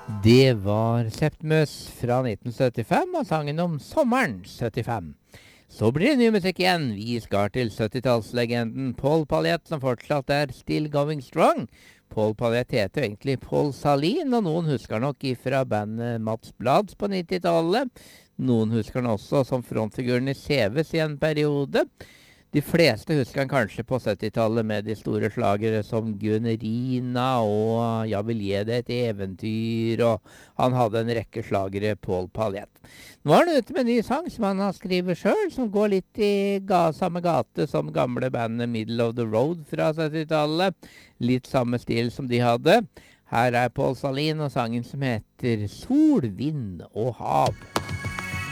Det var Septimus fra 1975 og sangen om sommeren 75. Så blir det ny musikk igjen. Vi skal til 70-tallslegenden Paul Paulette, som fortsatt er still going strong. Paul Paulette heter jo egentlig Paul Salin, og noen husker nok ifra bandet Mats Blads på 90-tallet. Noen husker han også som frontfiguren i CVs i en periode. De fleste husker han kanskje på 70-tallet med de store slagere som Gunnerina og Jeg vil gi deg et eventyr, og han hadde en rekke slagere, Paul Paulette. Nå er han ute med en ny sang som han har skrevet sjøl, som går litt i samme gate som gamle bandet Middle of the Road fra 70-tallet. Litt samme stil som de hadde. Her er Paul Salin og sangen som heter Sol, vind og hav.